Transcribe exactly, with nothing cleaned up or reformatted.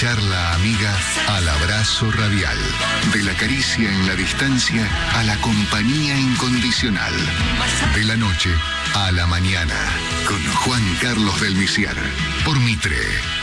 Charla amiga al abrazo radial. De la caricia en la distancia a la compañía incondicional. De la noche a la mañana. Con Juan Carlos del Misiar. Por Mitre.